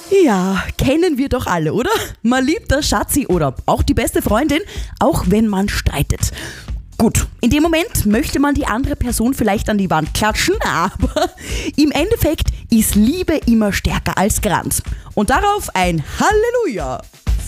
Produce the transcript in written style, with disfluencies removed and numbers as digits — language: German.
Ja, kennen wir doch alle, oder? Man liebt das Schatzi oder auch die beste Freundin, auch wenn man streitet. Gut, in dem Moment möchte man die andere Person vielleicht an die Wand klatschen, aber im Endeffekt ist Liebe immer stärker als Granz. Und darauf ein Halleluja!